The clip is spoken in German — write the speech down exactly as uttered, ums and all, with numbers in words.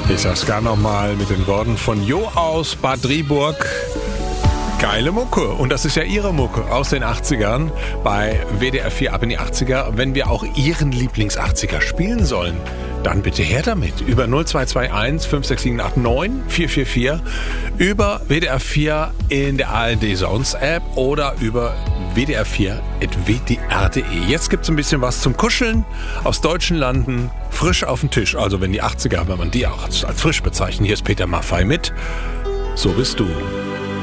Ich sag's gar nochmal mit den Worten von Jo aus Bad Driburg. Geile Mucke. Und das ist ja Ihre Mucke aus den achtzigern bei W D R vier ab in die achtziger. Wenn wir auch Ihren Lieblings-achtziger spielen sollen, dann bitte her damit. Über null zwei zwei eins fünf sechs sieben acht neun vier vier vier, über W D R vier in der A R D Sounds App oder über w d r vier at w d r punkt d e. Jetzt gibt's ein bisschen was zum Kuscheln aus deutschen Landen, frisch auf dem Tisch. Also wenn die achtziger, wenn man die auch als frisch bezeichnet. Hier ist Peter Maffay mit So bist du.